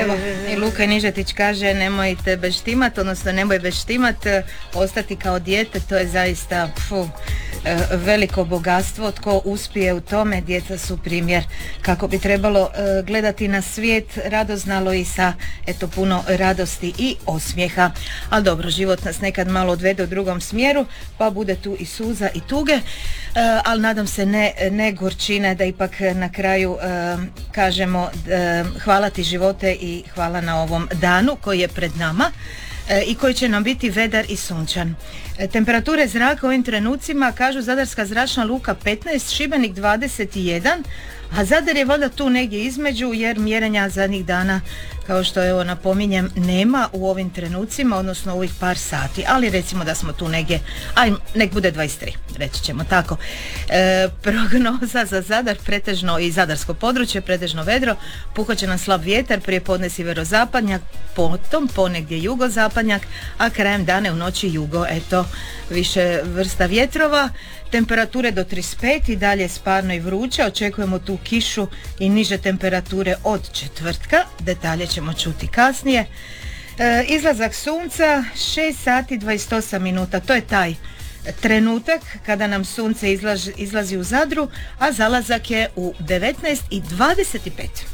Evo, i Luka Nižetić kaže nemojte beštimat, odnosno nemoj beštimat, ostati kao dijete, to je zaista veliko bogatstvo. Tko uspije u tome, djeca su primjer kako bi trebalo gledati na svijet, radoznalo i sa puno radosti i osmijeha. Ali dobro, život nas nekad malo odvede u drugom smjeru, pa bude tu i suza i tuge, ali nadam se ne gorčine, da ipak na kraju kažemo hvala ti živote i hvala na ovom danu koji je pred nama i koji će nam biti vedar i sunčan. Temperature zraka u ovim trenucima, kažu Zadarska zračna luka 15, Šibenik 21, a Zadar je valjda tu negdje između, jer mjerenja zadnjih dana, kao što evo napominjem, nema u ovim trenucima, odnosno u ovih par sati, ali recimo da smo tu negdje, nek bude 23, reći ćemo tako. Prognoza za Zadar, pretežno i zadarsko područje, pretežno vedro, puhat će nam slab vjetar, prije podne sjeverozapadnjak, potom ponegdje jugozapadnjak, a krajem dana u noći jugo, više vrsta vjetrova. Temperature do 35 i dalje sparno i vruće, očekujemo tu kišu i niže temperature od četvrtka, detalje ćemo čuti kasnije. Izlazak sunca 6 sati 28 minuta, to je taj trenutak kada nam sunce izlazi u Zadru, a zalazak je u 19 i 25.